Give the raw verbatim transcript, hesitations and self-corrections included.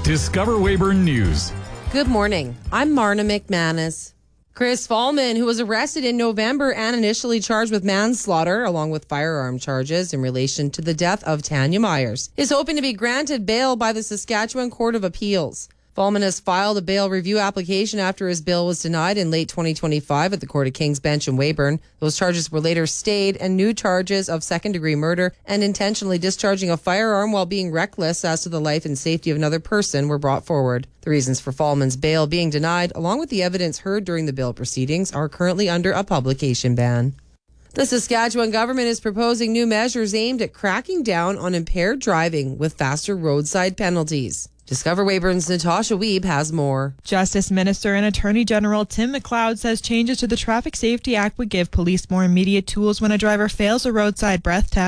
Discover Weyburn News. Good morning. I'm Marna McManus. Chris Fallman, who was arrested in November and initially charged with manslaughter along with firearm charges in relation to the death of Tanya Myers, is hoping to be granted bail by the Saskatchewan Court of Appeals. Fallman has filed a bail review application after his bail was denied in late twenty twenty-five at the Court of King's Bench in Weyburn. Those charges were later stayed, and new charges of second-degree murder and intentionally discharging a firearm while being reckless as to the life and safety of another person were brought forward. The reasons for Fallman's bail being denied, along with the evidence heard during the bail proceedings, are currently under a publication ban. The Saskatchewan government is proposing new measures aimed at cracking down on impaired driving with faster roadside penalties. Discover Weyburn's Natasha Wiebe has more. Justice Minister and Attorney General Tim McLeod says changes to the Traffic Safety Act would give police more immediate tools when a driver fails a roadside breath test.